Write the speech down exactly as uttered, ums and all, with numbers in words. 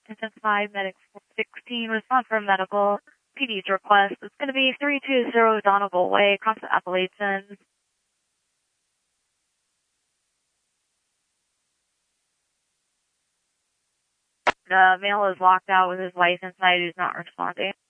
Content five, Medic sixteen, respond for medical. P D's request. It's going to be three two zero Donegal Way, across the Appalachians. The male is locked out with his wife inside who's not responding.